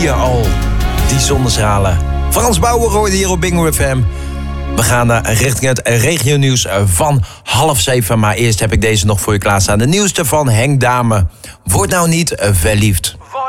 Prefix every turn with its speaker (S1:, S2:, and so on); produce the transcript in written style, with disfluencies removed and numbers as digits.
S1: je al die zonnestralen. Frans Bauer hoorde hier op Bingo FM. We gaan richting het regionieuws van 6:30. Maar eerst heb ik deze nog voor je klaarstaan. De nieuwste van Henk Dame. Word nou niet verliefd.